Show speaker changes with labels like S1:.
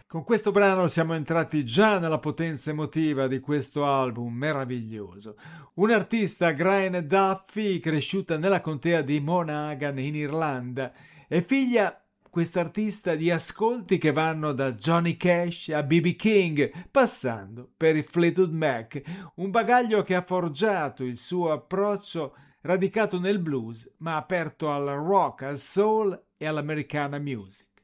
S1: Con questo brano siamo entrati già nella potenza emotiva di questo album meraviglioso. Un'artista, Grainne Duffy, cresciuta nella contea di Monaghan in Irlanda, è figlia quest'artista di ascolti che vanno da Johnny Cash a B.B. King, passando per i Fleetwood Mac, un bagaglio che ha forgiato il suo approccio radicato nel blues, ma aperto al rock, al soul e all'americana music.